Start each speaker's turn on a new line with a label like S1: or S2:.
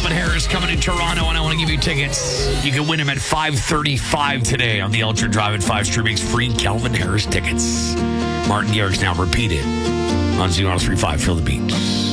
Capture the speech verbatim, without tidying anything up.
S1: Calvin Harris coming to Toronto, and I want to give you tickets. You can win them at five thirty-five today on the Ultra Drive at five streaming's free Calvin Harris tickets. Martin Garrix now repeat it on zero three five. Feel the beats.